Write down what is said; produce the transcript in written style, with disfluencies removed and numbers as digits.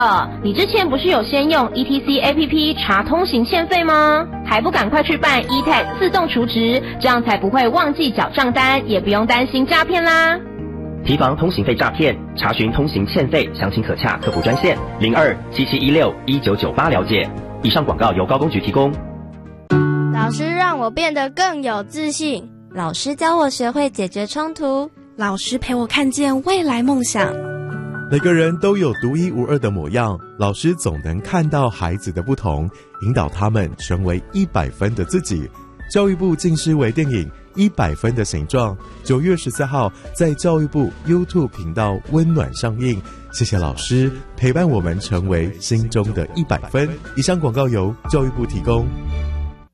你之前不是有先用 ETC APP 查通行欠费吗？还不赶快去办 eTax 自动储值，这样才不会忘记缴账单，也不用担心诈骗啦。 提防通行费诈骗，查询通行欠费，详情可洽客服专线0277161998了解。以上广告由高工局提供。 老师让我变得更有自信， 老师教我学会解决冲突， 老师陪我看见未来梦想。 每个人都有独一无二的模样，老师总能看到孩子的不同，引导他们成为100分的自己。教育部近视微电影100分的形状，9月14号在教育部 YouTube 频道温暖上映。谢谢老师陪伴我们成为心中的100分。以上广告由教育部提供。